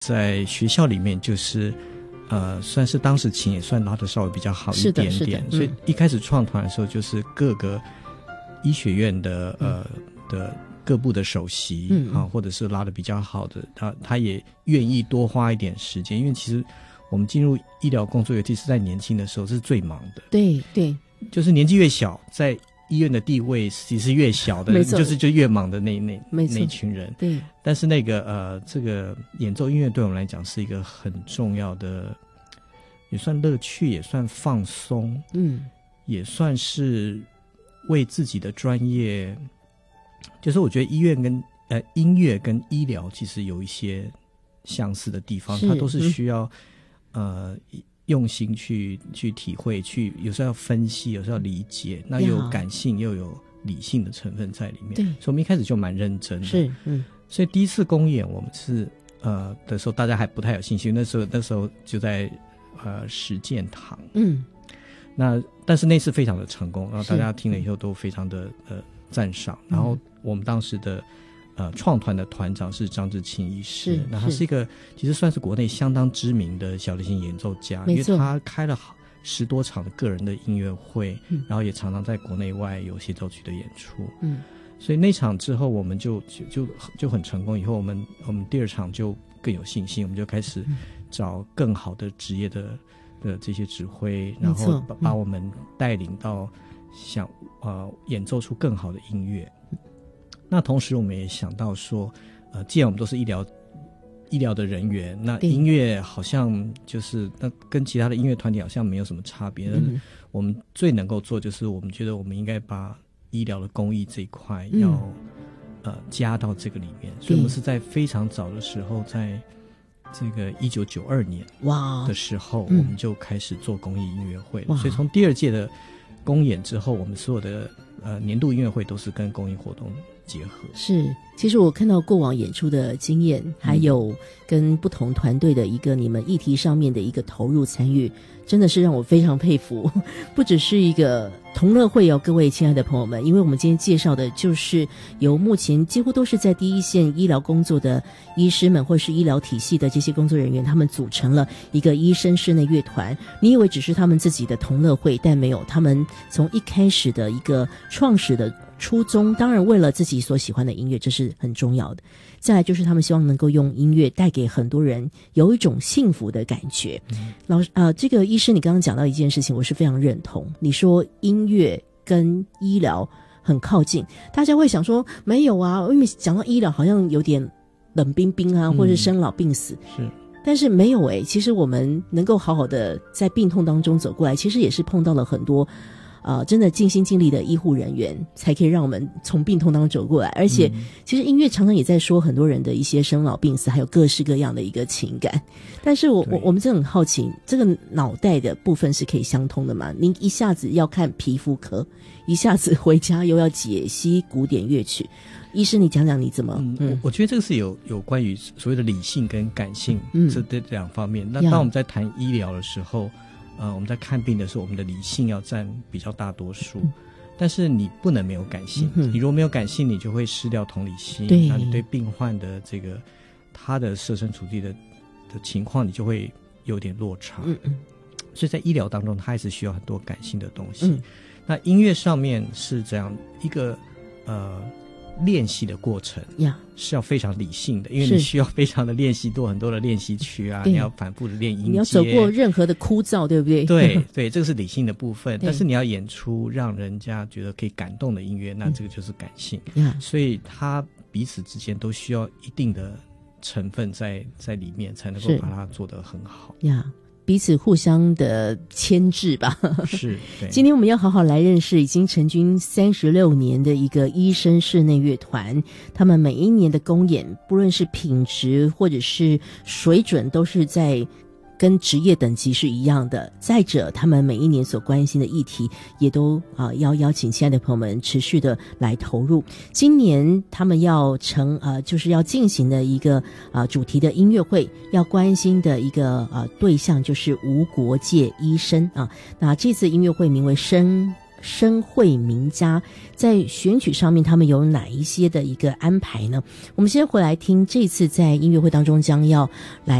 在学校里面就是算是当时琴也算拉得稍微比较好一点点，所以一开始创团的时候就是各个医学院的的各部的首席或者是拉得比较好的，他也愿意多花一点时间，因为其实我们进入医疗工作，尤其是在年轻的时候是最忙的。对对，就是年纪越小，在医院的地位其实越小的，就越忙的那一群人。对，但是那个这个演奏音乐对我们来讲是一个很重要的，也算乐趣，也算放松，也算是为自己的专业。就是我觉得音乐跟医疗其实有一些相似的地方，它都是需要用心去体会，有时候要分析，有时候要理解，那又有感性又有理性的成分在里面。对，所以我们一开始就蛮认真的。是，所以第一次公演我们是的时候，大家还不太有信心，那时候就在实践堂。但是那次非常的成功，然后大家听了以后都非常的赞赏。然后我们当时的创团的团长是张志清医师，那他是一个其实算是国内相当知名的小提琴演奏家，因为他开了10多场的个人的音乐会，然后也常常在国内外有协奏曲的演出。所以那场之后我们就很成功，以后我们第二场就更有信心，我们就开始找更好的职业的这些指挥，然后把我们带领到想演奏出更好的音乐。那同时我们也想到说既然我们都是医疗的人员，那音乐好像就是那跟其他的音乐团体好像没有什么差别，我们最能够做就是我们觉得我们应该把医疗的公益这一块要加到这个里面，所以我们是在非常早的时候，在这个1992年的时候我们就开始做公益音乐会了。所以从第2届的公演之后，我们所有的年度音乐会都是跟公益活动结合。是，其实我看到过往演出的经验，还有跟不同团队的一个你们议题上面的一个投入参与，真的是让我非常佩服。不只是一个同乐会各位亲爱的朋友们，因为我们今天介绍的就是由目前几乎都是在第一线医疗工作的医师们或是医疗体系的这些工作人员，他们组成了一个医生室内乐团。你以为只是他们自己的同乐会，但没有，他们从一开始的一个创始的初衷，当然为了自己所喜欢的音乐，这是很重要的。再来就是他们希望能够用音乐带给很多人有一种幸福的感觉。这个医师你刚刚讲到一件事情，我是非常认同。你说音乐跟医疗很靠近，大家会想说没有啊，因为讲到医疗好像有点冷冰冰啊，或是生老病死。是，但是没有其实我们能够好好的在病痛当中走过来，其实也是碰到了很多真的尽心尽力的医护人员，才可以让我们从病痛当中走过来。而且其实音乐常常也在说很多人的一些生老病死，还有各式各样的一个情感。但是我们真的很好奇，这个脑袋的部分是可以相通的吗？您一下子要看皮肤科，一下子回家又要解析古典乐曲，医师你讲讲你怎么我觉得这个是有关于所谓的理性跟感性这两方面。那当我们在谈医疗的时候，我们在看病的时候，我们的理性要占比较大多数，但是你不能没有感性。你如果没有感性，你就会失掉同理心，那你对病患的这个他的设身处地的情况，你就会有点落差。所以在医疗当中，它还是需要很多感性的东西。那音乐上面是这样一个练习的过程是要非常理性的，因为你需要非常的练习很多的练习曲啊，你要反复的练音阶，你要走过任何的枯燥，对不对？对，这个是理性的部分。但是你要演出让人家觉得可以感动的音乐，那这个就是感性。所以它彼此之间都需要一定的成分在里面，才能够把它做得很好。彼此互相的牵制吧。是，对。今天我们要好好来认识已经成军36年的一个医生室内乐团，他们每一年的公演，不论是品质或者是水准，都是在跟职业等级是一样的。再者，他们每一年所关心的议题也都要邀请亲爱的朋友们持续的来投入。今年他们要就是要进行的一个主题的音乐会，要关心的一个对象就是无国界医生啊。那这次音乐会名为声会名家，在选曲上面他们有哪一些的一个安排呢？我们先回来听这次在音乐会当中将要来